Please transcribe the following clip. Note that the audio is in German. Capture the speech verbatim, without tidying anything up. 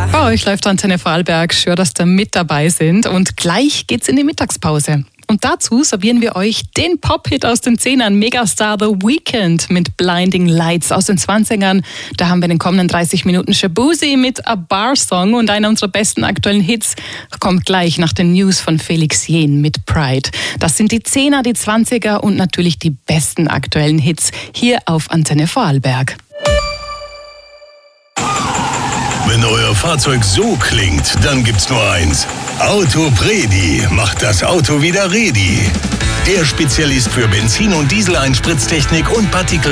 Bei euch läuft Antenne Vorarlberg. Schön, dass ihr mit dabei sind. Und gleich geht's in die Mittagspause. Und dazu servieren wir euch den Pop-Hit aus den Zehnern, Megastar The Weeknd mit Blinding Lights aus den zwanzigern. Da haben wir in den kommenden dreißig Minuten Shabuzi mit A Bar Song und einer unserer besten aktuellen Hits kommt gleich nach den News von Felix Jähn mit Pride. Das sind die Zehner, die Zwanziger und natürlich die besten aktuellen Hits hier auf Antenne Vorarlberg. Wenn euer Fahrzeug so klingt, dann gibt's nur eins. Autopredi macht das Auto wieder ready. Der Spezialist für Benzin- und Diesel-Einspritztechnik und Partikel